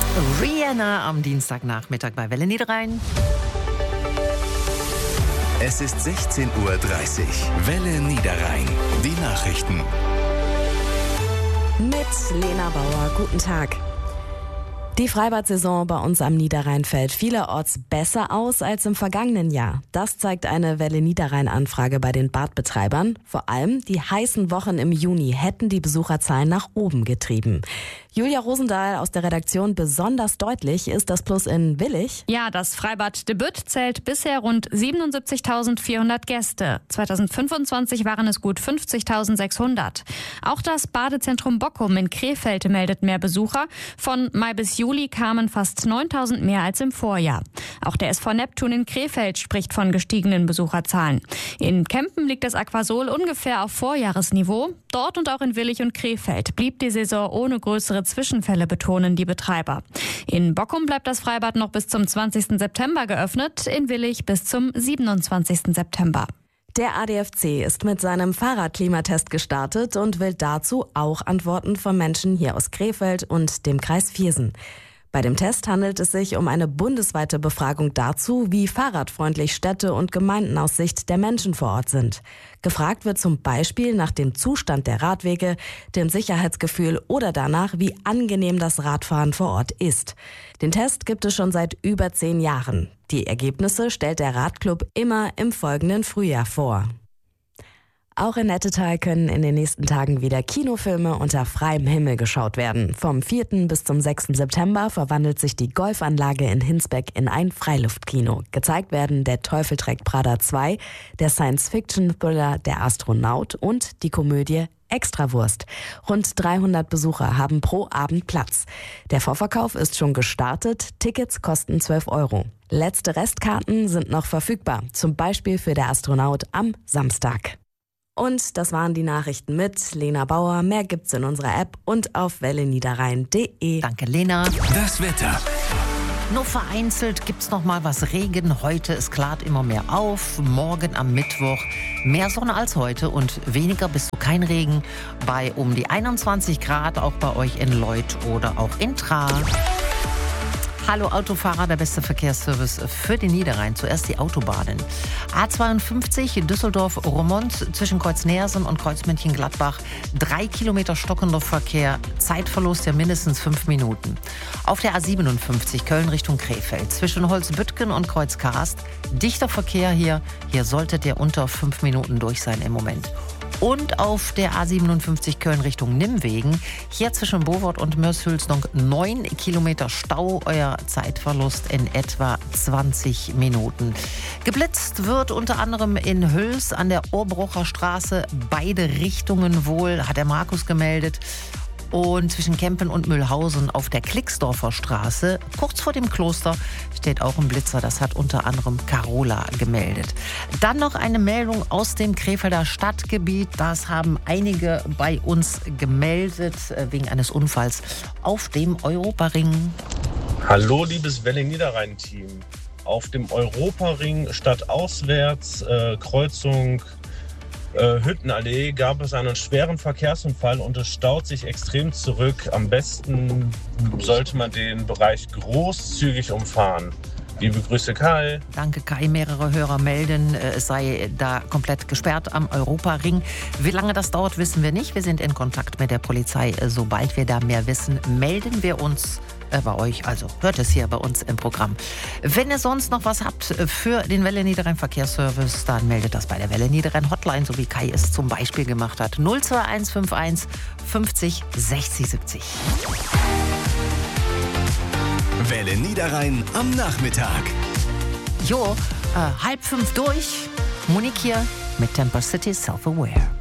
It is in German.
Rihanna am Dienstagnachmittag bei Welle Niederrhein. Es ist 16:30 Uhr. Welle Niederrhein. Die Nachrichten. Mit Lena Bauer. Guten Tag. Die Freibad-Saison bei uns am Niederrhein fällt vielerorts besser aus als im vergangenen Jahr. Das zeigt eine Welle Niederrhein-Anfrage bei den Badbetreibern. Vor allem die heißen Wochen im Juni hätten die Besucherzahlen nach oben getrieben. Julia Rosendahl aus der Redaktion, besonders deutlich ist das Plus in Willich. Ja, das Freibad De Bütt zählt bisher rund 77.400 Gäste. 2025 waren es gut 50.600. Auch das Badezentrum Bockum in Krefeld meldet mehr Besucher. Von Mai bis Juli kamen fast 9.000 mehr als im Vorjahr. Auch der SV Neptun in Krefeld spricht von gestiegenen Besucherzahlen. In Kempen liegt das Aquasol ungefähr auf Vorjahresniveau. Dort und auch in Willich und Krefeld blieb die Saison ohne größere Zwischenfälle, betonen die Betreiber. In Bockum bleibt das Freibad noch bis zum 20. September geöffnet, in Willich bis zum 27. September. Der ADFC ist mit seinem Fahrradklimatest gestartet und will dazu auch Antworten von Menschen hier aus Krefeld und dem Kreis Viersen. Bei dem Test handelt es sich um eine bundesweite Befragung dazu, wie fahrradfreundlich Städte und Gemeinden aus Sicht der Menschen vor Ort sind. Gefragt wird zum Beispiel nach dem Zustand der Radwege, dem Sicherheitsgefühl oder danach, wie angenehm das Radfahren vor Ort ist. Den Test gibt es schon seit über 10 Jahren. Die Ergebnisse stellt der Radclub immer im folgenden Frühjahr vor. Auch in Nettetal können in den nächsten Tagen wieder Kinofilme unter freiem Himmel geschaut werden. Vom 4. bis zum 6. September verwandelt sich die Golfanlage in Hinsbeck in ein Freiluftkino. Gezeigt werden Der Teufel trägt Prada 2, der Science-Fiction-Thriller Der Astronaut und die Komödie Extrawurst. Rund 300 Besucher haben pro Abend Platz. Der Vorverkauf ist schon gestartet, Tickets kosten 12 €. Letzte Restkarten sind noch verfügbar, zum Beispiel für Der Astronaut am Samstag. Und das waren die Nachrichten mit Lena Bauer. Mehr gibt's in unserer App und auf welleniederrhein.de. Danke, Lena. Das Wetter. Nur vereinzelt gibt's noch mal was Regen. Heute, es klart immer mehr auf. Morgen am Mittwoch mehr Sonne als heute und weniger bis zu kein Regen bei um die 21 Grad, auch bei euch in Leuth oder auch in Tra. Hallo Autofahrer, der beste Verkehrsservice für den Niederrhein. Zuerst die Autobahnen. A52 Düsseldorf-Roermond zwischen Kreuz-Neersen und Kreuz-München-Gladbach. 3 Kilometer stockender Verkehr, Zeitverlust ja mindestens 5 Minuten. Auf der A57 Köln Richtung Krefeld zwischen Holzbüttgen und Kreuz-Karst. Dichter Verkehr hier. Hier sollte der unter 5 Minuten durch sein im Moment. Und auf der A57 Köln Richtung Nimwegen, hier zwischen Bovort und Mörs-Hülsnong 9 Kilometer Stau, euer Zeitverlust in etwa 20 Minuten. Geblitzt wird unter anderem in Hüls an der Ohrbrucher Straße, beide Richtungen wohl, hat der Markus gemeldet. Und zwischen Kempen und Mühlhausen auf der Klicksdorfer Straße, kurz vor dem Kloster, steht auch ein Blitzer. Das hat unter anderem Carola gemeldet. Dann noch eine Meldung aus dem Krefelder Stadtgebiet. Das haben einige bei uns gemeldet wegen eines Unfalls auf dem Europaring. Hallo, liebes Welle Niederrhein-Team. Auf dem Europaring stadtauswärts, Kreuzung Hüttenallee, gab es einen schweren Verkehrsunfall und es staut sich extrem zurück. Am besten sollte man den Bereich großzügig umfahren. Liebe Grüße, Kai. Danke, Kai. Mehrere Hörer melden, es sei da komplett gesperrt am Europaring. Wie lange das dauert, wissen wir nicht. Wir sind in Kontakt mit der Polizei. Sobald wir da mehr wissen, melden wir uns bei euch. Also hört es hier bei uns im Programm. Wenn ihr sonst noch was habt für den Welle Niederrhein Verkehrsservice, dann meldet das bei der Welle Niederrhein Hotline, so wie Kai es zum Beispiel gemacht hat. 02151 50 60 70. Welle Niederrhein am Nachmittag. Jo, 4:30 durch. Monique hier mit Temper City Self-Aware.